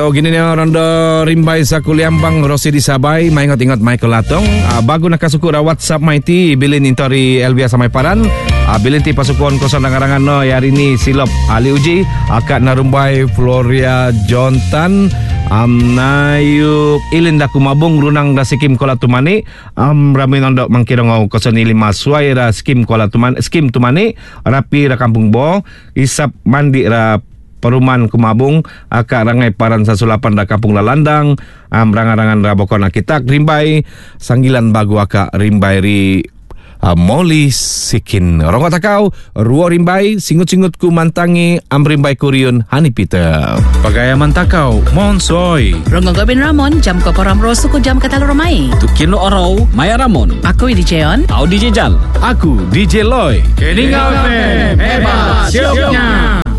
Gini niya rondo rimbay sa Kuliambang Rosi di Sabay may ingot-ingot Michael Latong bago nakasuko ra WhatsApp may ti bilin intori Elvia sa may paran bilin ti pasukon ko sa nangarangan no yari ni Silop Ali Uji akak na rumbay Floria Jontan Nayu Ilinda Kumabong runang da Sikim Kola Tumani rami nondo mangkirong ko sa nilima suway ra Skim Kola Tumani Skim Tumani rapi ra Kampung Bo isap mandi ra Perumahan Kumabung akak rangai paran sa sulapan da Kampung Lalandang rangan-rangan rabokon akitak rimbay sanggilan bagu akak rimbay ri Moli Sikin rongo takau ruo rimbay singut-singut ku mantangi rimbay kurion Hani Peter Pagayaman takau Monsoy Rongo Gobin Ramon jam ko poram rosu ko jam katalo romai Tukino Oraw Maya Ramon Aku DJ On Au DJ Jal Aku DJ Loy Keningal FM Hebat sioknya